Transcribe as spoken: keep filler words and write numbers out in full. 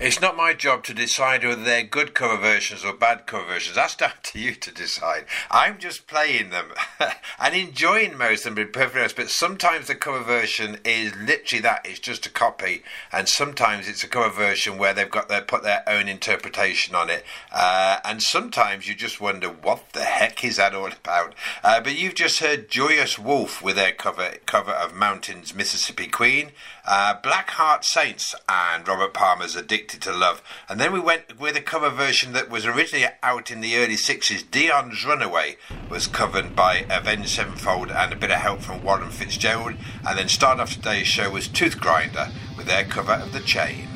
It's not my job to decide whether they're good cover versions or bad cover versions. That's down to you to decide. I'm just playing them and enjoying most of them, to be perfectly honest. But sometimes the cover version is literally that. It's just a copy. And sometimes it's a cover version where they've got their, put their own interpretation on it. Uh, and sometimes you just wonder, what the heck is that all about? Uh, but you've just heard Joyous Wolf with their cover, cover of Mountain's Mississippi Queen. Uh, Black Heart Saints and Robert Palmer's Addicted to Love. And then we went with a cover version that was originally out in the early sixties. Dion's Runaway was covered by Avenged Sevenfold and a bit of help from Warren Fitzgerald. And then starting off today's show was Tooth Grinder with their cover of The Chain.